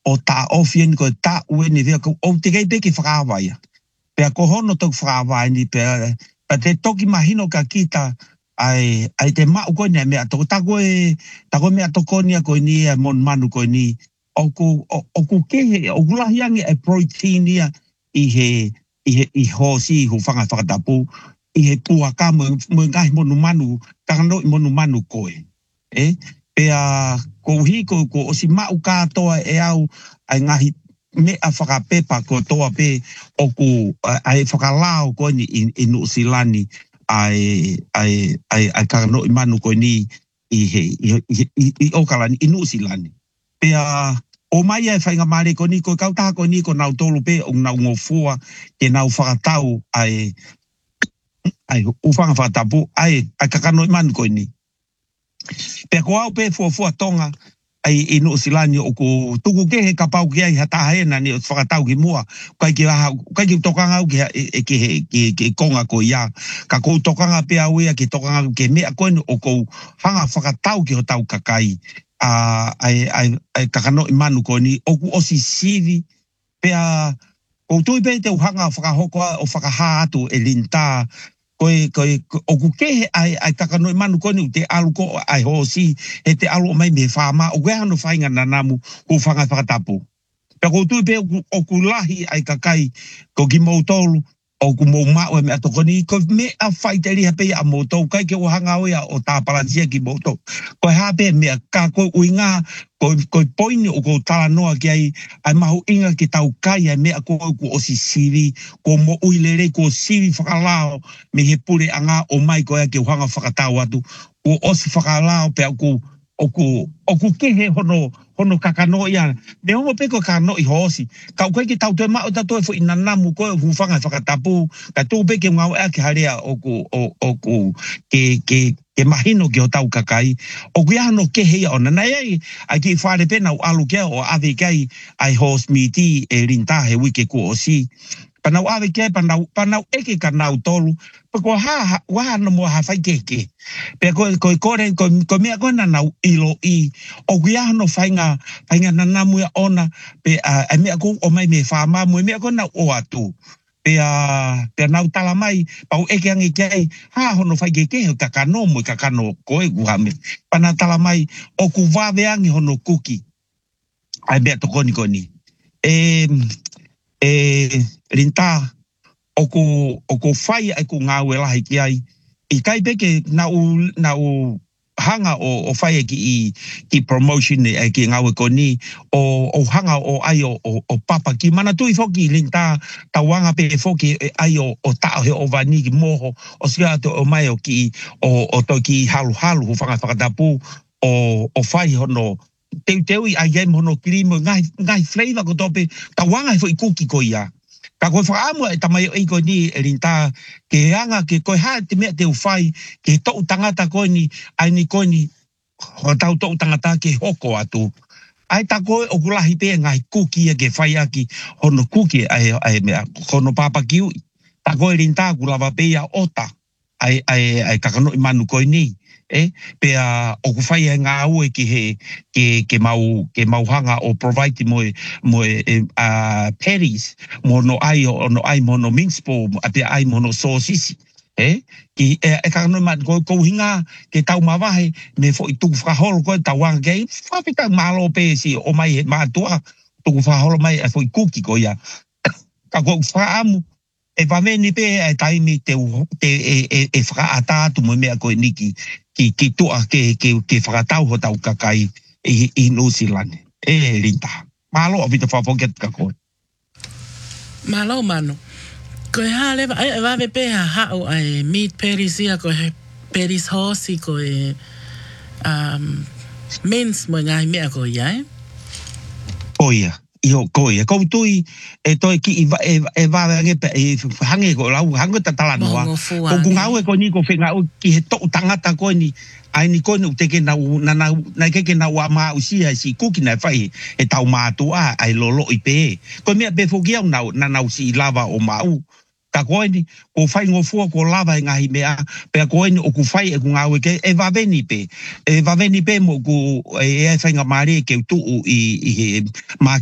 o ta ofien ko ta weni vea ko o te kei peke whakawai. Pea ko hono tau whakawai ni pea te toki mahino ka kita ai te mau koe ni mea toko tako mea toko ni koe ni mon manu koe ni oku kehe oku lahiangi e protein ia i hosi hu whakatapu i he puaka mo ngahi monu manu kakano i monu manu koe. Pea ko hiko ko o si mau katoa e au ai ngahi mea whakapepa ko toa pe oku ai whakalao koe ni i Nuusilani ai kakano i manu koe ni i Okalani i Nuusilani. Pea o mai ai whainga mare ko ni ko kautaha ko ni ko nau tolu pe o nau ngofua ke nau whakatau ai ufanga whakatapu ai kakano i manu koe ni. Pea ko au pe fua tonga ai i Nuusilani o ko tuku kehe ka pau ki ai hata haena ni o whakatau ki mua. Kai ki tokanga au ke konga ko ia. Ka kou tokanga pe au ia ki tokanga ke mea koe o kou hanga whakatau ki ho tau kakai. Ai kakano i manu koe ni oku osi sivi. Pea kou tui pe te uhanga whakahokoa o whakaha atu e linta. Koe oku kehe ai kakano i manu koe ni te alu ko ai hosi he te alu o mai me whama o kea hano whainga nanamu ko whanga whakatapu. Pea kou tui pe oku lahi ai kakai ko ki mautolu oku mou mao e mea toko ni ko mea whaiteri hapei a moutou kai ke uhanga oia o tāpalansia ki moutou. Koe hape mea ka koe uinga koe poini o kou tala noa ki ai mahu inga ki tau kai ai mea koe ku osi siri ko mo uilere ko siri whakalao me he pure anga o mai koe ke uhanga whakatau atu ko osi whakalao pe oku kehe hono kakano ia. Me hongo peko kakano i hosi. Kau koe ki tau toe mao tato e fo inanamu koe hufanga whakatapu. Ka tō peke ngau ea ki harea oku ke mahino ki o tau kakai. Oku ia no kehe ia ona. Nai ai ki whare pena o alu kia o ave kai ai host miti e rintahe wike ku osi. Panau ave kia panau eke ka nau tolu. Pako waha no mua hawhai keke. Pea koe kore, koe mea koe na nau ilo i. O kia no whainga nanamu ia ona. Pea mea koe o mai me whamamu. Mea koe na o atu. Pea nau tala mai. Pau eke angi kiai. Hono whai keke he kakano mo kakano koe kuhame. Pana tala mai. O ku wawe angi hono kuki. Ai mea to koni. Rinta. Oko whai ai ku ngāu e lahi ki ai. I kai peke nau hanga o whai ki promotion e ki ngāu e koni. O hanga o ai o papa ki mana tui whoki linta tawanga pe whoki ai o tao he o vani ki moho. O sia ato o mai o ki o to ki halu hu whanga whakatapu o whai hono. Teu i ai game hono klimo ngai flavor ko tope tawanga he fo i kuki ko ia. Ka koe whaamu e tamai o eiko ni e rinta ke anga ke koe haa te mea te uwhai ke tou tangata koe ni ai ni koe ni ho tau tou tangata ke hoko atu. Ai ta koe o kulahi pe ngai kuki e ke whai aki hono kuki ai mea hono papakiu. Ta koe rinta kulava pe ia ota ai kakano i manu koe ni. Pea o kuwhai e ngā ue ki ke mau hanga o provide mo patties mo no ai mo no minspo pea ai mo no sausage ki kakano i manu ko hinga ke tau mawahe me fo i tuku whakaholo koe tau wanga kei whapita malo pe si o mai he mātua tuku whakaholo mai e fo i kuki ko ia ka koe whaamu e wameni pe e taimi te whakaata atu mo mea koe niki ki tua ke whakatau ho tau kakai i Nuusilani. Rinta. Malo o vita whapoket ka koe. Malo mano. Koe halewa, e wawe pe hao ai meat peris ia koe peris hosi koe mince mo ngai mea koe ia Oia. Iho koe, kou tui e toi ki e wawe ange pe e hange ko lau hange tatala noa. Ko kungau e ko ni ko whengau ki he tou tangata koe ni ai ni koe nu teke na keke na ua maa usia si kuki na whai e tau mātua ai lolo i pe. Ko mea pe whokiau na nau si lava o mau. Ka koe ni, ko whai ngofua ko lava e ngahi mea, pea koe ni o ku whai e kungau e ke e waweni pe. E waweni pe mo ku e whainga maare ke utu i he